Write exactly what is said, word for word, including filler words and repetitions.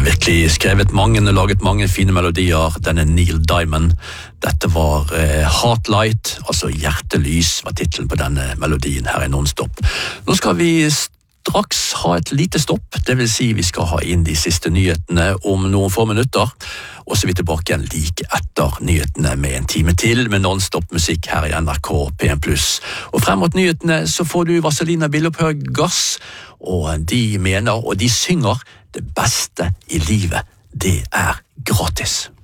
virkelig skrevet mange og laget mange fine melodier, denne Neil Diamond. Dette var eh, Heartlight, altså Hjertelys var titlen på denne melodien her i Nonstop. Nå skal vi straks ha et lite stopp, det vil si vi skal ha inn de siste nyhetene om noen få minutter, og så er vi tilbake igjen like etter nyhetene med en time til med Nonstop musikk her i N R K P en pluss. Og frem mot nyhetene så får du Vazelina Bilopphøg Gass, og de mener og de synger det beste i livet, det er gratis.